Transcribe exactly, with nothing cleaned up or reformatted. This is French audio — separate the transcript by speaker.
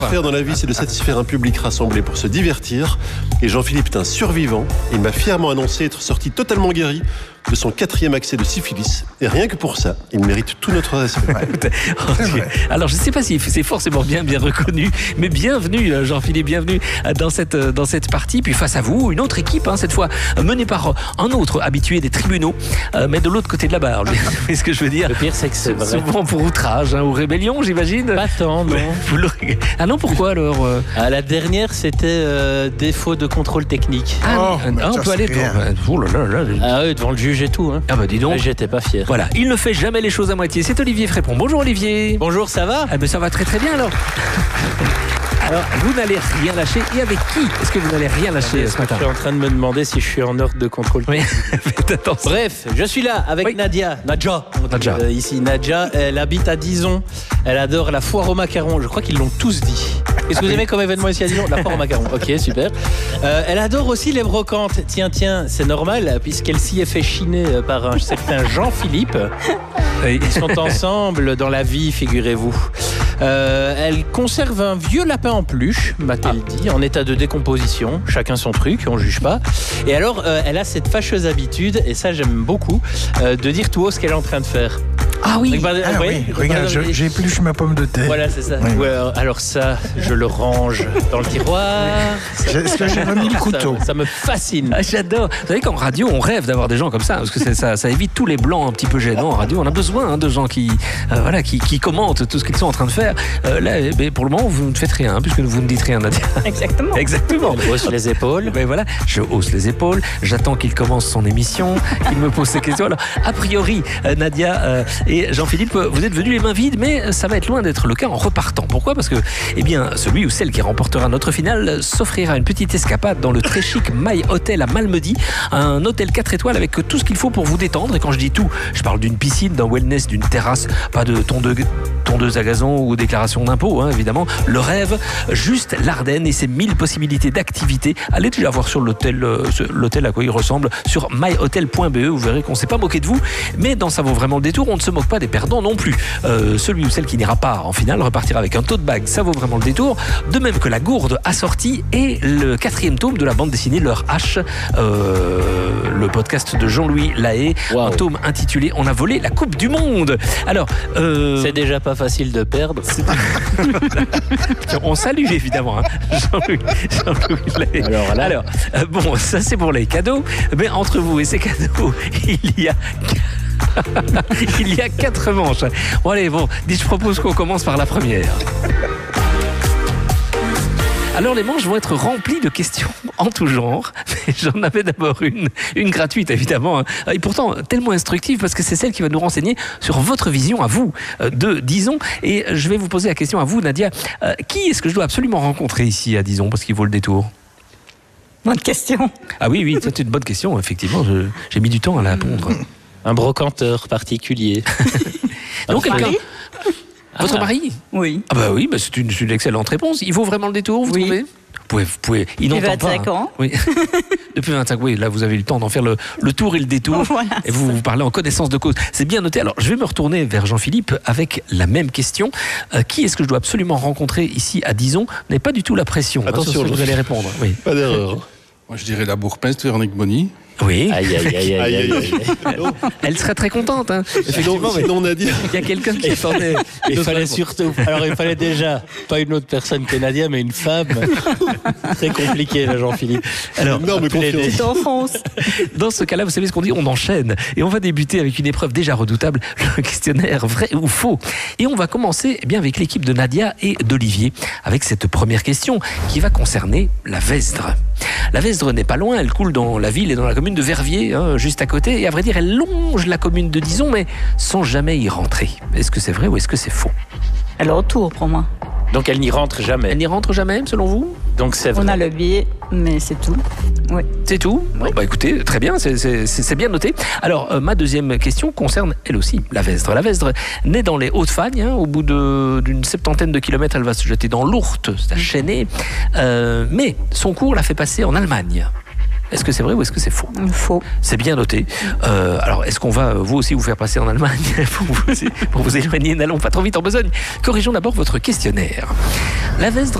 Speaker 1: Faire dans la vie, c'est de satisfaire un public rassemblé pour se divertir. Et Jean-Philippe est un survivant. Il m'a fièrement annoncé être sorti totalement guéri de son quatrième accès de syphilis. Et rien que pour ça, il mérite tout notre respect.
Speaker 2: Alors, je ne sais pas si c'est forcément bien, bien reconnu, mais bienvenue, Jean-Philippe, bienvenue dans cette, dans cette partie. Puis face à vous, une autre équipe, hein, cette fois menée par un autre habitué des tribunaux, euh, mais de l'autre côté de la barre. Vous voyez ce que je veux dire?
Speaker 3: Le pire, c'est que c'est vrai.
Speaker 2: Souvent pour outrage hein, ou rébellion, j'imagine.
Speaker 3: Pas tant, non.
Speaker 2: Ah non, pourquoi alors euh...
Speaker 3: ah, La dernière, c'était euh, défaut de contrôle technique.
Speaker 2: Ah,
Speaker 4: oh,
Speaker 2: ah on peut aller devant. Oh là là là.
Speaker 3: Ah oui, devant le juge et tout. Hein.
Speaker 2: Ah bah dis donc.
Speaker 3: Mais j'étais pas fier.
Speaker 2: Voilà, il ne fait jamais les choses à moitié. C'est Olivier Frépon. Bonjour Olivier.
Speaker 3: Bonjour, ça va?
Speaker 2: Ah ben ça va très très bien alors. Alors, vous n'allez rien lâcher. Et avec qui est-ce que vous n'allez rien lâcher ce matin?
Speaker 3: Je suis en train de me demander si je suis en ordre de contrôle.
Speaker 2: Oui, faites attention.
Speaker 3: Bref, je suis là avec
Speaker 2: oui.
Speaker 3: Nadia. Nadja.
Speaker 2: Nadja.
Speaker 3: Euh, ici, Nadja, elle habite à Dizon. Elle adore la foire aux macarons. Je crois qu'ils l'ont tous dit. Qu'est-ce que vous aimez comme événement ici à Dizon? La foire aux macarons. Ok, super. Euh, elle adore aussi les brocantes. Tiens, tiens, c'est normal, puisqu'elle s'y est fait chiner par un certain Jean-Philippe.
Speaker 2: Oui.
Speaker 3: Ils sont ensemble dans la vie, figurez-vous. Euh, elle conserve un vieux lapin en peluche, m'a-t-elle ah. dit, en état de décomposition. Chacun son truc, on juge pas. Et alors, euh, elle a cette fâcheuse habitude, et ça j'aime beaucoup, euh, de dire tout haut ce qu'elle est en train de faire.
Speaker 2: Ah oui,
Speaker 4: Donc, bah, ah, oui. oui. Regarde, je, j'épluche ma pomme de terre.
Speaker 3: Voilà, c'est ça.
Speaker 4: Oui.
Speaker 3: Ouais, alors, alors ça, je le range dans le tiroir.
Speaker 4: Est-ce que j'ai remis le couteau?
Speaker 3: Ça, ça me fascine.
Speaker 2: Ah, j'adore. Vous savez qu'en radio, on rêve d'avoir des gens comme ça, parce que c'est, ça, ça évite tous les blancs un petit peu gênants en radio. On a besoin hein, de gens qui, euh, voilà, qui, qui commentent tout ce qu'ils sont en train de faire. Euh, là, eh, pour le moment, vous ne faites rien, hein, puisque vous ne dites rien, Nadia.
Speaker 5: Exactement.
Speaker 2: Exactement.
Speaker 3: Je hausse les épaules.
Speaker 2: Ben voilà, je hausse les épaules. J'attends qu'il commence son émission, qu'il me pose ses questions. Alors, a priori, euh, Nadia euh, et Jean-Philippe, vous êtes venus les mains vides, mais ça va être loin d'être le cas en repartant. Pourquoi? Parce que, eh bien, celui ou celle qui remportera notre finale s'offrira une petite escapade dans le très chic My Hotel à Malmedy, un hôtel quatre étoiles avec tout ce qu'il faut pour vous détendre. Et quand je dis tout, je parle d'une piscine, d'un wellness, d'une terrasse, pas de tondeuse, tondeuse à gazon ou déclaration d'impôt, hein, évidemment. Le rêve, juste l'Ardenne et ses mille possibilités d'activités. Allez déjà voir sur l'hôtel, euh, l'hôtel à quoi il ressemble, sur my hotel point b e. Vous verrez qu'on ne s'est pas moqué de vous, mais dans Ça vaut vraiment le détour, on ne se moque pas des perdants non plus. Euh, celui ou celle qui n'ira pas en finale repartira avec un tote bag, ça vaut vraiment le détour. De même que la gourde assortie et le quatrième tome de la bande dessinée Leur H, euh, le podcast de Jean-Louis Lahaye, wow. Un tome intitulé On a volé la Coupe du Monde. Alors, euh...
Speaker 3: c'est déjà pas facile de perdre.
Speaker 2: On salue évidemment hein. Jean-Louis, Jean-Louis Lahaye. Alors, là... Alors euh, bon, ça c'est pour les cadeaux, mais entre vous et ces cadeaux, il y a il y a quatre manches. Bon allez, bon, je propose qu'on commence par la première. Alors les manches vont être remplies de questions en tout genre. Mais j'en avais d'abord une, une gratuite évidemment, et pourtant tellement instructive parce que c'est celle qui va nous renseigner sur votre vision à vous de Dizon. Et je vais vous poser la question à vous, Nadia. Euh, qui est-ce que je dois absolument rencontrer ici à Dizon parce qu'il vaut le détour?
Speaker 5: Bonne question.
Speaker 2: Ah oui, oui, c'est une bonne question. Effectivement, je, j'ai mis du temps à la répondre.
Speaker 3: Un brocanteur particulier.
Speaker 2: Donc quelqu'un.
Speaker 5: Mari
Speaker 2: Votre
Speaker 3: ah.
Speaker 2: mari?
Speaker 5: Oui.
Speaker 2: Ah bah oui, bah c'est, une, c'est une excellente réponse. Il vaut vraiment le détour, vous
Speaker 5: oui.
Speaker 2: trouvez? Vous pouvez, vous pouvez. Il
Speaker 5: Depuis
Speaker 2: n'entend
Speaker 5: vingt-cinq
Speaker 2: pas.
Speaker 5: ans.
Speaker 2: Hein. Oui. Depuis vingt-cinq, oui. Là, vous avez eu le temps d'en faire le, le tour et le détour.
Speaker 5: Voilà,
Speaker 2: et vous, vous parlez en connaissance de cause. C'est bien noté. Alors, je vais me retourner vers Jean-Philippe avec la même question. Euh, qui est-ce que je dois absolument rencontrer ici à Dizon? N'avez pas du tout la pression.
Speaker 1: Attention,
Speaker 2: hein, sur ce que vous allez répondre. Oui.
Speaker 1: Pas d'erreur.
Speaker 6: Moi, je dirais la bourgmestre Véronique Bonny.
Speaker 2: Oui.
Speaker 3: Aïe, aïe, aïe, aïe, aïe, aïe.
Speaker 2: Elle serait très contente. Hein.
Speaker 1: Effectivement, mais non, on a dit.
Speaker 2: Il y a quelqu'un qui attendait.
Speaker 3: Il fallait surtout. Alors, il fallait déjà pas une autre personne que Nadia, mais une femme. Très compliqué, là, Jean-Philippe.
Speaker 2: Alors,
Speaker 1: énorme confiance.
Speaker 5: C'est en France.
Speaker 2: Dans ce cas-là, vous savez ce qu'on dit, on enchaîne. Et on va débuter avec une épreuve déjà redoutable, le questionnaire vrai ou faux. Et on va commencer eh bien, avec l'équipe de Nadia et d'Olivier, avec cette première question qui va concerner la Vesdre. La Vesdre n'est pas loin, elle coule dans la ville et dans la commune de Verviers, hein, juste à côté. Et à vrai dire, elle longe la commune de Dizon, mais sans jamais y rentrer. Est-ce que c'est vrai ou est-ce que c'est faux?
Speaker 5: Elle est retour pour moi.
Speaker 3: Donc elle n'y rentre jamais.
Speaker 2: Elle n'y rentre jamais, selon vous?
Speaker 3: Donc c'est vrai.
Speaker 5: On a le billet, mais c'est tout. Oui.
Speaker 2: C'est tout?
Speaker 5: Oui.
Speaker 2: Bon, bah écoutez, très bien, c'est, c'est, c'est bien noté. Alors, euh, ma deuxième question concerne, elle aussi, la Vesdre. La Vesdre naît dans les Hauts-de-Fagne. Hein, au bout de, d'une septantaine de kilomètres, elle va se jeter dans l'Ourthe, c'est à Chênay. Euh, mais son cours l'a fait passer en Allemagne. Est-ce que c'est vrai ou est-ce que c'est faux?
Speaker 5: Faux.
Speaker 2: C'est bien noté. Euh, alors, est-ce qu'on va, vous aussi, vous faire passer en Allemagne pour vous, pour vous éloigner? N'allons pas trop vite en besogne. Corrigeons d'abord votre questionnaire. La veste